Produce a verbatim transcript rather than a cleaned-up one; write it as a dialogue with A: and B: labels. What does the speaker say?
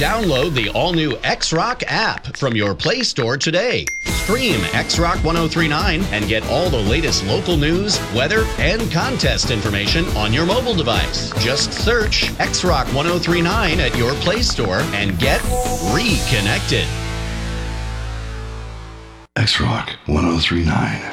A: Download the all-new X-Rock app from your Play Store today. Stream X-Rock ten thirty-nine and get all the latest local news, weather, and contest information on your mobile device. Just search X-Rock ten thirty-nine at your Play Store and get reconnected.
B: X-Rock ten thirty-nine.